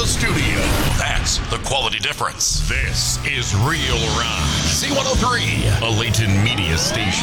the studio. That's the quality difference. This is Real Rock. C103, a Layton Media station.